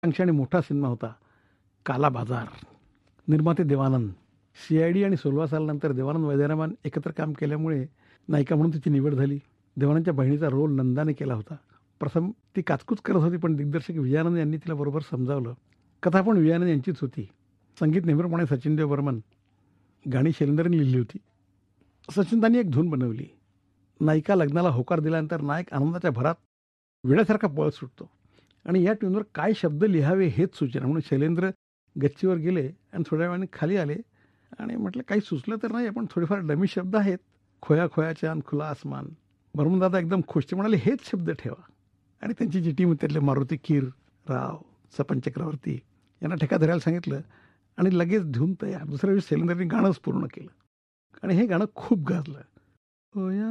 महत्वाकांक्षी आणि मोठा सिनेमा होता काला बाजार. निर्माते देवानंद. सी-आय-डी आणि 16 सालानंतर देवानंद वैद्यनाथन एकत्र काम केल्यामुळे नायिका म्हणून तिची निवड झाली. देवानंदच्या बहिणीचा रोल नंदाने केला होता. प्रथम ती काचकूच करत होती, पण दिग्दर्शक विजयानंद यांनी तिला बरोबर समजावलं. कथा पण विजयानंद यांचीच होती. संगीत नेहमीप्रमाणे सचिनदेव बर्मन. गाणी शैलेंद्रने लिहिली होती. सचिनदांनी एक धून बनवली. नायिका लग्नाला होकार दिल्यानंतर नायक आनंदाच्या भरात वेड्यासारखा पळत सुटतो आणि या ट्यूनवर काय शब्द लिहावे हेच सुचेना. म्हणून शैलेंद्र गच्चीवर गेले आणि थोड्या वेळाने खाली आले आणि म्हटलं काही सुचलं तर नाही, पण थोडेफार डमी शब्द आहेत. खोया खोया चांद खुला आसमान. बर्मन दादा एकदम खुश. ते म्हणाले हेच शब्द ठेवा. आणि त्यांची जी टीम होती त्यातले मारुती कीर, राव, सपन चक्रवर्ती यांना ठेका धरायला सांगितलं आणि लगेच धून तयार. दुसऱ्या दिवशी शैलेंद्रनी गाणंच पूर्ण केलं आणि हे गाणं खूप गाजलं. खोया